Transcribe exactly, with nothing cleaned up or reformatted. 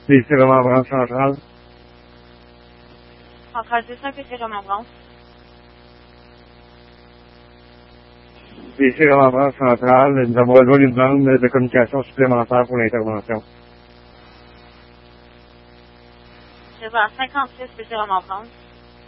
P C Remembrance centrale. Centrale deux cent, P C Remembrance. P C Remembrance centrale, nous avons besoin d'une demande de communication supplémentaire pour l'intervention. Réserve cinquante-six, P C Remembrance.